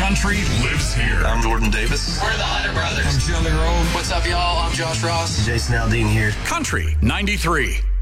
Country lives here. I'm Jordan Davis. We're the Hunter Brothers. I'm Jelly Roll. What's up, y'all? I'm Josh Ross. Jason Aldean here. Country 93.